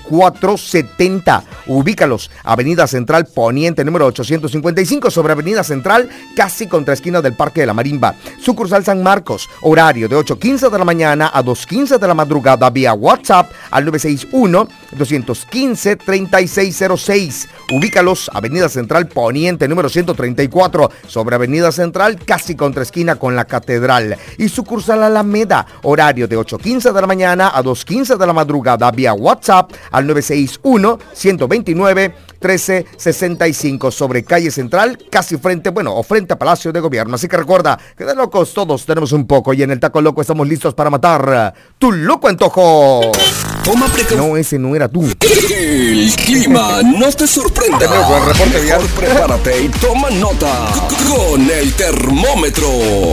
3470. Ubícalos, Avenida Central Poniente, número 855, sobre Avenida Central, casi contra esquina del Parque de la Marimba. Sucursal San Marcos, horario de 8:15 de la mañana a 2:15 de la madrugada, vía WhatsApp al 961-215-3606. Ubícalos, Avenida Central Poniente, número 134, sobre Avenida Central, casi contra esquina con la Catedral. Y sucursal Alameda, horario de 8:15 de la mañana a 2:15 de la madrugada, vía WhatsApp al 961-129-1365, sobre calle Central, casi frente a Palacio de Gobierno. Así que recuerda que de locos todos tenemos un poco, y en el Taco Loco estamos listos para matar tu loco antojo. Toma precaución. No, ese no era tú. El clima no te sorprenda. Mejor prepárate y toma nota con el termómetro.